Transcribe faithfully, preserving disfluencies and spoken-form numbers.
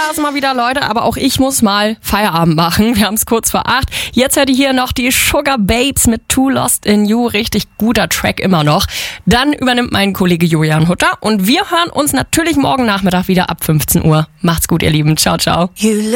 war es mal wieder, Leute, aber auch ich muss mal Feierabend machen. Wir haben es kurz vor acht. Jetzt hört ihr hier noch die Sugar Babes mit Too Lost in You. Richtig guter Track immer noch. Dann übernimmt mein Kollege Julian Hutter und wir hören uns natürlich morgen Nachmittag wieder ab fünfzehn Uhr. Macht's gut, ihr Lieben. Ciao, ciao.